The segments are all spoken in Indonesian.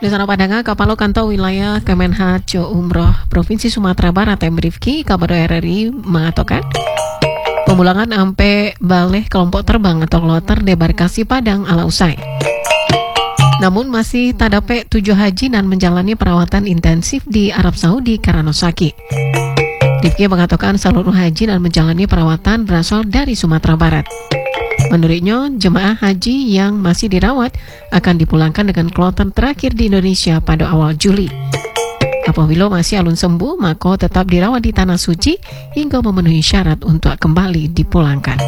Di sana Padanga, Kapalo Kantor Wilayah Kemenhad Umroh Provinsi Sumatera Barat MRIFKI Kabar RRI mengatakan pemulangan sampai balik kelompok terbang atau kloter debarkasi Padang ala usai. Namun masih tak dapat 7 haji dan menjalani perawatan intensif di Arab Saudi karena sakit. Rifki mengatakan seluruh haji dan menjalani perawatan berasal dari Sumatera Barat. Menurutnya, jemaah haji yang masih dirawat akan dipulangkan dengan kloter terakhir di Indonesia pada awal Juli. Apabila masih alun sembuh, maka tetap dirawat di Tanah Suci hingga memenuhi syarat untuk kembali dipulangkan.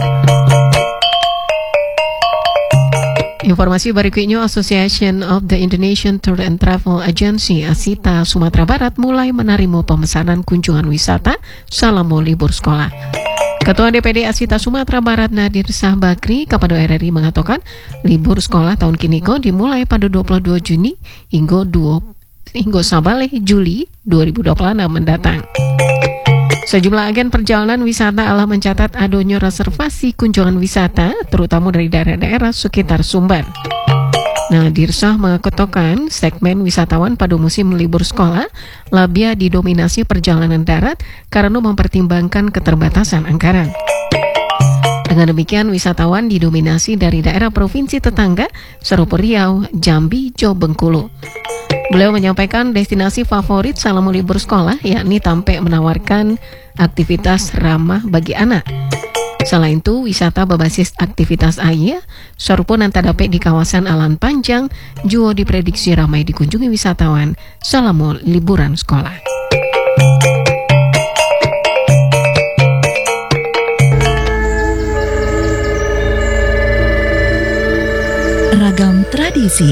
Informasi berikutnya, Association of the Indonesian Tour and Travel Agency ASITA Sumatera Barat mulai menerima pemesanan kunjungan wisata selama libur sekolah. Ketua DPD ASITA Sumatera Barat Nadir Sahbakri kepada RRI mengatakan libur sekolah tahun kini dimulai pada 22 Juni hingga sabale Juli 2026 mendatang. Sejumlah agen perjalanan wisata telah mencatat adanya reservasi kunjungan wisata terutama dari daerah-daerah sekitar Sumbar. Nadir Sah mengatakan segmen wisatawan pada musim libur sekolah lebih didominasi perjalanan darat karena mempertimbangkan keterbatasan anggaran. Dengan demikian, wisatawan didominasi dari daerah provinsi tetangga serupa Riau, Jambi, Jawa, Bengkulu. Beliau menyampaikan destinasi favorit selama libur sekolah yakni Tampe menawarkan aktivitas ramah bagi anak. Selain itu, wisata berbasis aktivitas air, serupa nanti dapat di kawasan Alan Panjang, juga diprediksi ramai dikunjungi wisatawan selama liburan sekolah. Ragam tradisi,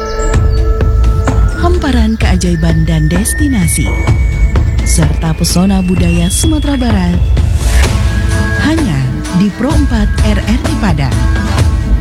hamparan keajaiban dan destinasi, serta pesona budaya Sumatera Barat hanya di Pro 4 RRI Padang.